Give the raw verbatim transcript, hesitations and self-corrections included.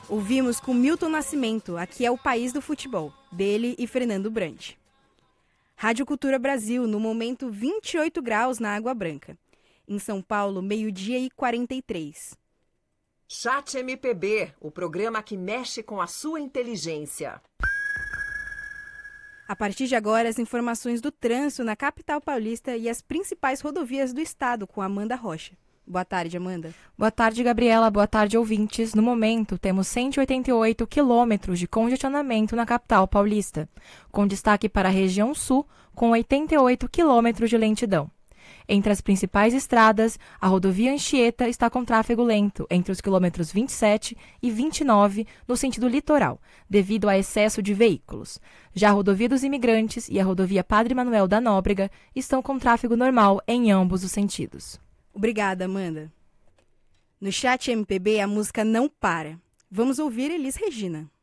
Ouvimos com Milton Nascimento, Aqui é o País do Futebol, dele e Fernando Brant. Rádio Cultura Brasil, no momento vinte e oito graus na Água Branca. Em São Paulo, meio-dia e quarenta e três. Chat M P B, o programa que mexe com a sua inteligência. A partir de agora, as informações do trânsito na capital paulista e as principais rodovias do estado, com Amanda Rocha. Boa tarde, Amanda. Boa tarde, Gabriela. Boa tarde, ouvintes. No momento, temos cento e oitenta e oito quilômetros de congestionamento na capital paulista, com destaque para a região sul, com oitenta e oito quilômetros de lentidão. Entre as principais estradas, a rodovia Anchieta está com tráfego lento entre os quilômetros vinte e sete e vinte e nove no sentido litoral, devido a excesso de veículos. Já a rodovia dos Imigrantes e a rodovia Padre Manuel da Nóbrega estão com tráfego normal em ambos os sentidos. Obrigada, Amanda. No Chat M P B, a música Não Para. Vamos ouvir Elis Regina.